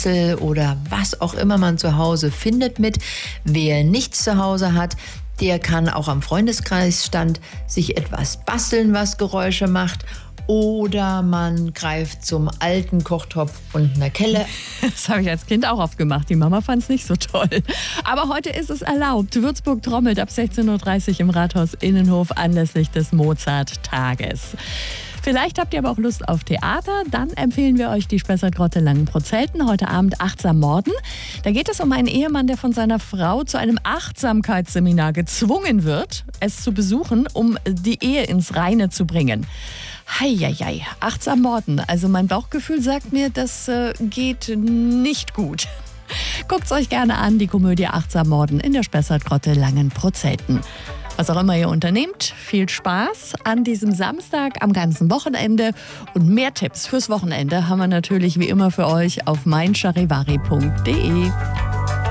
Rätsel oder was auch immer man zu Hause findet mit. Wer nichts zu Hause hat, der kann auch am Freundeskreisstand sich etwas basteln, was Geräusche macht. Oder man greift zum alten Kochtopf und einer Kelle. Das habe ich als Kind auch oft gemacht. Die Mama fand es nicht so toll. Aber heute ist es erlaubt. Würzburg trommelt ab 16.30 Uhr im Rathaus Innenhof anlässlich des Mozart-Tages. Vielleicht habt ihr aber auch Lust auf Theater. Dann empfehlen wir euch die Spessartgrotte Langenprozellten. Heute Abend Achtsam Morden. Da geht es um einen Ehemann, der von seiner Frau zu einem Achtsamkeitsseminar gezwungen wird, es zu besuchen, um die Ehe ins Reine zu bringen. Heieiei, Achtsam Morden. Also mein Bauchgefühl sagt mir, das geht nicht gut. Guckt's euch gerne an, die Komödie Achtsam Morden in der Spessartgrotte Langenprozellten. Was auch immer ihr unternehmt, viel Spaß an diesem Samstag, am ganzen Wochenende. Und mehr Tipps fürs Wochenende haben wir natürlich wie immer für euch auf meincharivari.de.